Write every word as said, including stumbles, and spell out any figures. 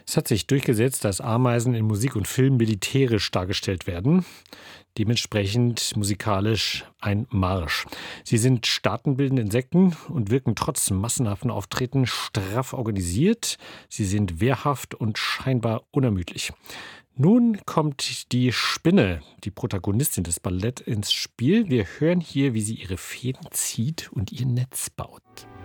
Es hat sich durchgesetzt, dass Ameisen in Musik und Film militärisch dargestellt werden. Dementsprechend musikalisch ein Marsch. Sie sind staatenbildende Insekten und wirken trotz massenhaften Auftreten straff organisiert. Sie sind wehrhaft und scheinbar unermüdlich. Nun kommt die Spinne, die Protagonistin des Ballett, ins Spiel. Wir hören hier, wie sie ihre Fäden zieht und ihr Netz baut.